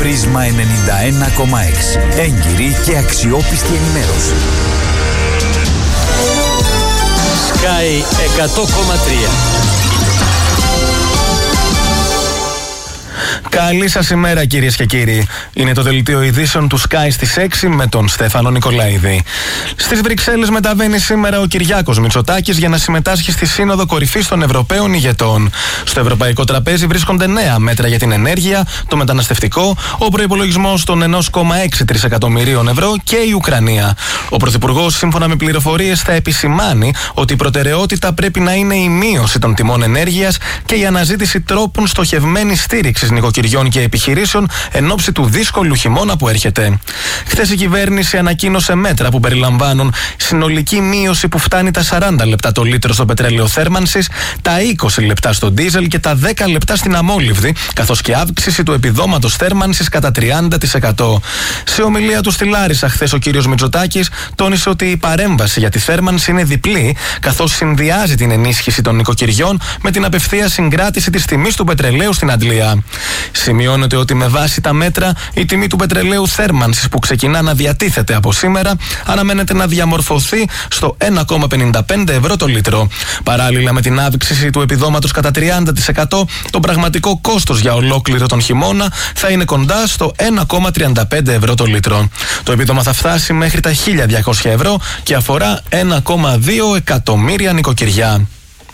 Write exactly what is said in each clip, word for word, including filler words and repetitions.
Πρίσμα ενενήντα ένα κόμμα έξι. Έγκυρη και αξιόπιστη ενημέρωση. Sky εκατό κόμμα τρία. Καλή σας ημέρα, κυρίες και κύριοι. Είναι το δελτίο ειδήσεων του Sky στις έξι με τον Στέφανο Νικολαίδη. Στις Βρυξέλλες μεταβαίνει σήμερα ο Κυριάκος Μητσοτάκης για να συμμετάσχει στη Σύνοδο Κορυφής των Ευρωπαίων Ηγετών. Στο ευρωπαϊκό τραπέζι βρίσκονται νέα μέτρα για την ενέργεια, το μεταναστευτικό, ο προϋπολογισμός των ένα κόμμα έξι τρισεκατομμυρίων ευρώ και η Ουκρανία. Ο Πρωθυπουργός, σύμφωνα με πληροφορίες, θα επισημάνει ότι η προτεραιότητα πρέπει να είναι η μείωση των τιμών ενέργειας και η αναζήτηση τρόπων στοχευμένης στήριξης νοικοκυριών και επιχειρήσεων εν ώψη του δύσκολου χειμώνα που έρχεται. Χθες η κυβέρνηση ανακοίνωσε μέτρα που περιλαμβάνουν συνολική μείωση που φτάνει τα σαράντα λεπτά το λίτρο στο πετρέλαιο θέρμανσης, τα είκοσι λεπτά στο ντίζελ και τα δέκα λεπτά στην αμόλυβδη, καθώς και αύξηση του επιδόματος θέρμανσης κατά τριάντα τοις εκατό. Σε ομιλία του στη Λάρισα χθες ο κύριος Μητσοτάκης τόνισε ότι η παρέμβαση για τη θέρμανση είναι διπλή, καθώς συνδυάζει την ενίσχυση των νοικοκυριών με την απευθείας συγκράτηση της τιμής του πετρελαίου στην Αντλία. Σημειώνεται ότι με βάση τα μέτρα η τιμή του πετρελαίου θέρμανσης που ξεκινά να διατίθεται από σήμερα αναμένεται να διαμορφωθεί στο ένα κόμμα πενήντα πέντε ευρώ το λίτρο. Παράλληλα με την αύξηση του επιδόματος κατά τριάντα τοις εκατό, το πραγματικό κόστος για ολόκληρο τον χειμώνα θα είναι κοντά στο ένα κόμμα τριάντα πέντε ευρώ το λίτρο. Το επίδομα θα φτάσει μέχρι τα χίλια διακόσια ευρώ και αφορά ένα κόμμα δύο εκατομμύρια νοικοκυριά.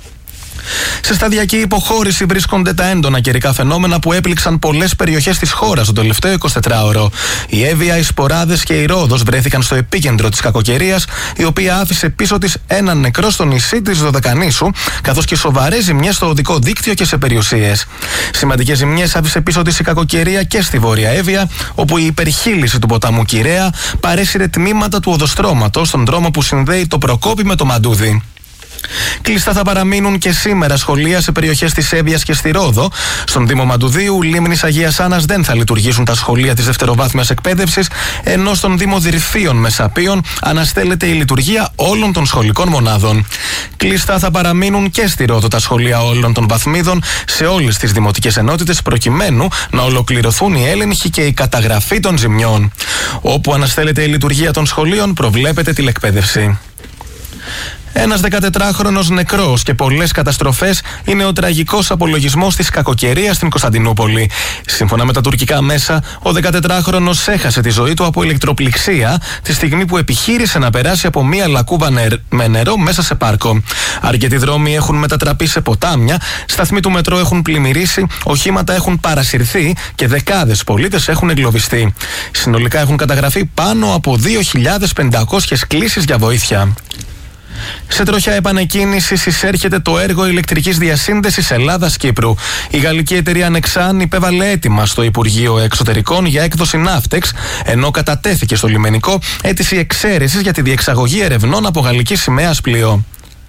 Σε σταδιακή υποχώρηση βρίσκονται τα έντονα καιρικά φαινόμενα που έπληξαν πολλές περιοχές της χώρας το τελευταίο εικοσιτετράωρο. Η Εύβοια, οι Σποράδες και η Ρόδος βρέθηκαν στο επίκεντρο της κακοκαιρίας, η οποία άφησε πίσω της έναν νεκρό στο νησί της Δωδεκανήσου, καθώς και σοβαρές ζημιές στο οδικό δίκτυο και σε περιουσίες. Σημαντικές ζημιές άφησε πίσω της η κακοκαιρία και στη Βόρεια Εύβοια, όπου η υπερχείληση του ποταμού Κυραία παρέσυρε τμήματα του οδοστρώματος στον δρόμο που συνδέει το Προκόπη με το Μαντούδι. Κλειστά θα παραμείνουν και σήμερα σχολεία σε περιοχές της Εύβοιας και στη Ρόδο. Στον Δήμο Μαντουδίου, Λίμνης Αγίας Άννας δεν θα λειτουργήσουν τα σχολεία της δευτεροβάθμιας εκπαίδευσης, ενώ στον Δήμο Δυρφίων Μεσαπίων αναστέλλεται η λειτουργία όλων των σχολικών μονάδων. Κλειστά θα παραμείνουν και στη Ρόδο τα σχολεία όλων των βαθμίδων σε όλες τις δημοτικές ενότητες, προκειμένου να ολοκληρωθούν οι έλεγχοι και η καταγραφή των ζημιών. Όπου αναστέλλεται η λειτουργία των σχολείων, προβλέπεται τηλεκπαίδευση. Ένας δεκατετράχρονος νεκρός και πολλές καταστροφές είναι ο τραγικός απολογισμός της κακοκαιρίας στην Κωνσταντινούπολη. Σύμφωνα με τα τουρκικά μέσα, ο δεκατετράχρονος έχασε τη ζωή του από ηλεκτροπληξία τη στιγμή που επιχείρησε να περάσει από μία λακκούβα με νερό μέσα σε πάρκο. Αρκετοί δρόμοι έχουν μετατραπεί σε ποτάμια, σταθμοί του μετρό έχουν πλημμυρίσει, οχήματα έχουν παρασυρθεί και δεκάδες πολίτες έχουν εγκλωβιστεί. Συνολικά έχουν καταγραφεί πάνω από δύο χιλιάδες πεντακόσιες κλήσεις για βοήθεια. Σε τροχιά επανεκκίνησης εισέρχεται το έργο ηλεκτρικής διασύνδεσης Ελλάδας-Κύπρου. Η γαλλική εταιρεία Nexan υπέβαλε αίτημα στο Υπουργείο Εξωτερικών για έκδοση ναύτεξ, ενώ κατατέθηκε στο λιμενικό αίτηση εξαίρεσης για τη διεξαγωγή ερευνών από γαλλική σημαίας πλοίο.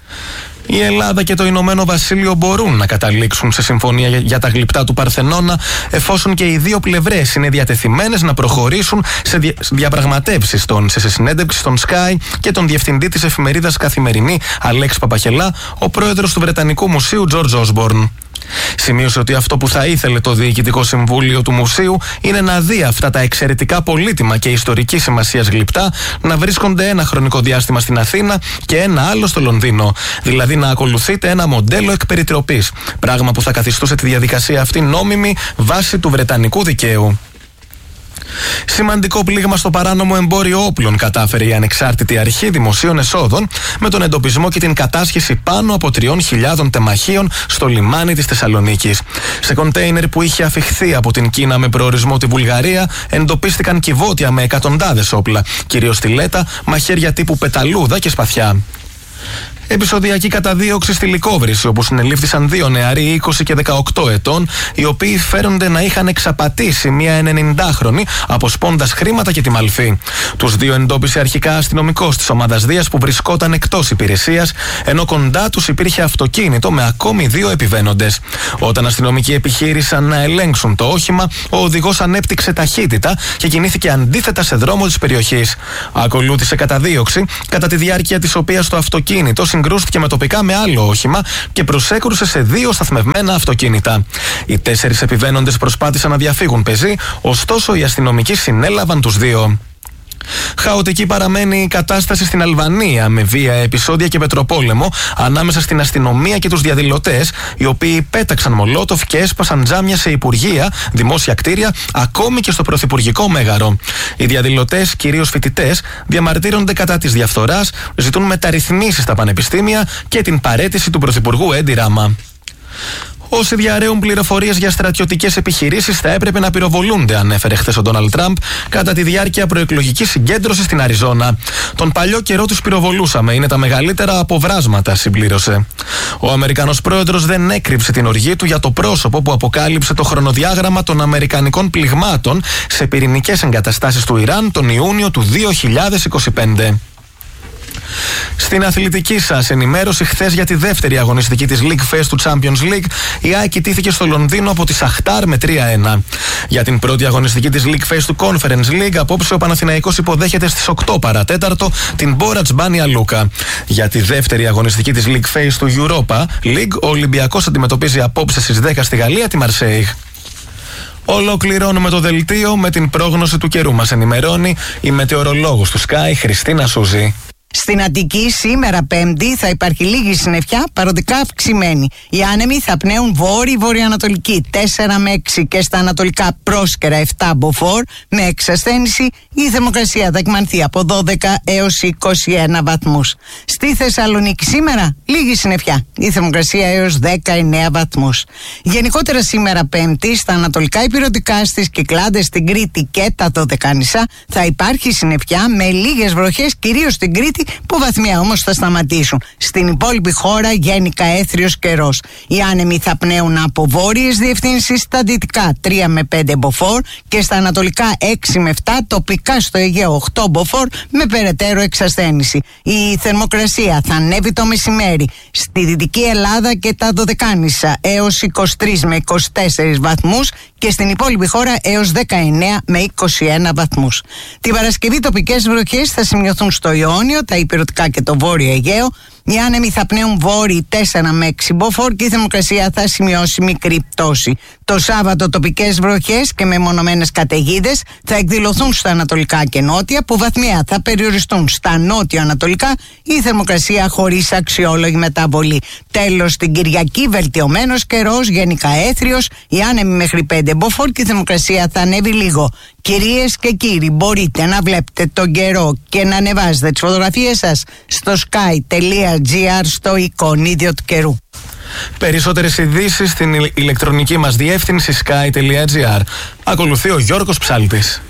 Η Ελλάδα και το Ηνωμένο Βασίλειο μπορούν να καταλήξουν σε συμφωνία για τα γλυπτά του Παρθενώνα, εφόσον και οι δύο πλευρές είναι διατεθειμένες να προχωρήσουν σε δια... διαπραγματεύσεις των, σε συνέντευξη στον Sky και τον διευθυντή της εφημερίδας Καθημερινή, Αλέξη Παπαχελά, ο πρόεδρος του Βρετανικού Μουσείου, George Osborne. Σημείωσε ότι αυτό που θα ήθελε το Διοικητικό Συμβούλιο του Μουσείου είναι να δει αυτά τα εξαιρετικά πολύτιμα και ιστορική σημασίας γλυπτά να βρίσκονται ένα χρονικό διάστημα στην Αθήνα και ένα άλλο στο Λονδίνο. Δηλαδή να ακολουθείται ένα μοντέλο εκπεριτροπής. Πράγμα που θα καθιστούσε τη διαδικασία αυτή νόμιμη βάσει του Βρετανικού δικαίου. Σημαντικό πλήγμα στο παράνομο εμπόριο όπλων κατάφερε η Ανεξάρτητη Αρχή Δημοσίων Εσόδων με τον εντοπισμό και την κατάσχεση πάνω από τριών χιλιάδων τεμαχίων στο λιμάνι της Θεσσαλονίκης. Σε κοντέινερ που είχε αφιχθεί από την Κίνα με προορισμό τη Βουλγαρία εντοπίστηκαν κυβότια με εκατοντάδες όπλα, κυρίως στιλέτα, μαχαίρια τύπου πεταλούδα και σπαθιά. Επεισοδιακή καταδίωξη στη Λυκόβρηση, όπου συνελήφθησαν δύο νεαροί είκοσι και δεκαοκτώ ετών, οι οποίοι φέρονται να είχαν εξαπατήσει μία ενενηντάχρονη, αποσπώντας χρήματα και τη μαλφή. Τους δύο εντόπισε αρχικά αστυνομικός της ομάδας Δίας που βρισκόταν εκτός υπηρεσίας, ενώ κοντά τους υπήρχε αυτοκίνητο με ακόμη δύο επιβαίνοντες. Όταν αστυνομικοί επιχείρησαν να ελέγξουν το όχημα, ο οδηγός ανέπτυξε ταχύτητα και κινήθηκε αντίθετα σε δρόμο της περιοχής. Ακολούθησε καταδίωξη, κατά τη διάρκεια της οποίας το αυτοκίνητο συγκρούστηκε με τοπικά με άλλο όχημα και προσέκρουσε σε δύο σταθμευμένα αυτοκίνητα. Οι τέσσερις επιβαίνοντες προσπάθησαν να διαφύγουν πεζοί, ωστόσο οι αστυνομικοί συνέλαβαν τους δύο. Χαοτική παραμένει η κατάσταση στην Αλβανία, με βία επεισόδια και πετροπόλεμο ανάμεσα στην αστυνομία και τους διαδηλωτές, οι οποίοι πέταξαν μολότοφ και έσπασαν τζάμια σε υπουργεία, δημόσια κτίρια, ακόμη και στο Πρωθυπουργικό Μέγαρο. Οι διαδηλωτές, κυρίως φοιτητές, διαμαρτύρονται κατά της διαφθοράς, ζητούν μεταρρυθμίσεις στα πανεπιστήμια και την παραίτηση του Πρωθυπουργού Έντι Ράμα. Όσοι διαρρέουν πληροφορίες για στρατιωτικές επιχειρήσεις θα έπρεπε να πυροβολούνται, ανέφερε χθες ο Ντόναλντ Τραμπ κατά τη διάρκεια προεκλογικής συγκέντρωσης στην Αριζόνα. Τον παλιό καιρό τους πυροβολούσαμε, είναι τα μεγαλύτερα αποβράσματα, συμπλήρωσε. Ο Αμερικανός πρόεδρος δεν έκρυψε την οργή του για το πρόσωπο που αποκάλυψε το χρονοδιάγραμμα των αμερικανικών πληγμάτων σε πυρηνικές εγκαταστάσεις του Ιράν τον Ιούνιο του δύο χιλιάδες είκοσι πέντε. Στην αθλητική σας ενημέρωση, χθες για τη δεύτερη αγωνιστική της League Fest του Champions League, η ΑΕΚ ιτήθηκε στο Λονδίνο από τη Σαχτάρ με τρία ένα. Για την πρώτη αγωνιστική της League Fest του Conference League, απόψε ο Παναθηναϊκός υποδέχεται στις οκτώ παρατέταρτο την Μπόρατς Μπάνια Λούκα. Για τη δεύτερη αγωνιστική της League Fest του Europa League, ο Ολυμπιακός αντιμετωπίζει απόψε στις δέκα στη Γαλλία τη Μαρσέιγ. Ολοκληρώνουμε το δελτίο με την πρόγνωση του καιρού. Μας ενημερώνει η μετεωρολόγος του Sky, Χριστίνα Σούζη. Στην Αττική σήμερα Πέμπτη θα υπάρχει λίγη συννεφιά, παροδικά αυξημένη. Οι άνεμοι θα πνέουν βόρειο-βορειοανατολική τέσσερα με έξι και στα ανατολικά πρόσκαιρα επτά μποφόρ με εξασθένηση. Η θερμοκρασία θα εκμανθεί από δώδεκα έως είκοσι ένα βαθμούς. Στη Θεσσαλονίκη σήμερα λίγη συννεφιά, η θερμοκρασία έως δεκαεννέα βαθμούς. Γενικότερα σήμερα Πέμπτη στα ανατολικά υπηρετικά, στις Κυκλάδες, στην Κρήτη και τα Δωδεκάνησα θα υπάρχει συννεφιά με λίγες βροχές, κυρίως στην Κρήτη, που βαθμία όμως θα σταματήσουν. Στην υπόλοιπη χώρα γενικά έθριος καιρός. Οι άνεμοι θα πνέουν από βόρειες διευθύνσεις, στα δυτικά τρία με πέντε μποφόρ και στα ανατολικά έξι με επτά, τοπικά στο Αιγαίο οκτώ μποφόρ με περαιτέρω εξασθένηση. Η θερμοκρασία θα ανέβει το μεσημέρι στη Δυτική Ελλάδα και τα Δωδεκάνησα έως είκοσι τρεις με είκοσι τέσσερις βαθμούς και στην υπόλοιπη χώρα έως δεκαεννέα με είκοσι ένα βαθμούς. Την Παρασκευή τοπικές βροχές θα σημειωθούν στο Ιόνιο, τα υπηρετικά και το Βόρειο Αιγαίο. Οι άνεμοι θα πνέουν βόρειοι τέσσερα με έξι μποφόρ και η θερμοκρασία θα σημειώσει μικρή πτώση. Το Σάββατο τοπικές βροχές και μεμονωμένες καταιγίδες θα εκδηλωθούν στα ανατολικά και νότια, που βαθμία θα περιοριστούν στα νότιο-ανατολικά, η θερμοκρασία χωρίς αξιόλογη μεταβολή. Τέλος, την Κυριακή βελτιωμένος καιρός, γενικά έθριος, οι άνεμοι μέχρι πέντε μποφόρ και η θερμοκρασία θα ανέβει λίγο. Κυρίες και κύριοι, μπορείτε να βλέπετε τον καιρό και να ανεβάζετε τις φωτογραφίες σας στο sky.gr στο εικονίδιο του καιρού. Περισσότερες ειδήσεις στην ηλεκτρονική μας διεύθυνση sky.gr. Ακολουθεί ο Γιώργος Ψάλτης.